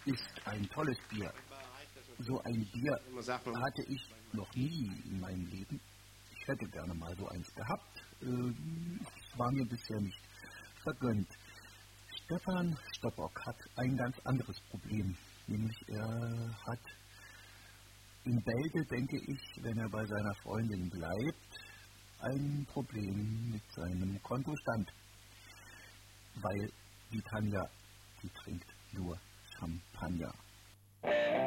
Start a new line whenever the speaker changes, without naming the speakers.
ist ein tolles Bier. So ein Bier hatte ich noch nie in meinem Leben. Ich hätte gerne mal so eins gehabt. War mir bisher nicht vergönnt. Stefan Stoppock hat ein ganz anderes Problem. Nämlich er hat in Bälde, denke ich, wenn er bei seiner Freundin bleibt, ein Problem mit seinem Kontostand. Weil die Tanja, die trinkt nur Champagner.